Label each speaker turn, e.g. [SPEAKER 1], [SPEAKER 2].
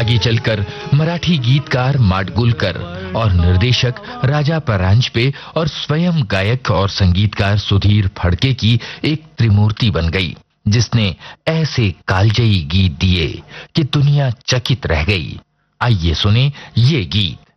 [SPEAKER 1] आगे चलकर मराठी गीतकार माडगुलकर और निर्देशक राजा परांजपे और स्वयं गायक और संगीतकार सुधीर फड़के की एक त्रिमूर्ति बन गई, जिसने ऐसे कालजयी गीत दिए कि दुनिया चकित रह गई। आइए सुने ये गीत।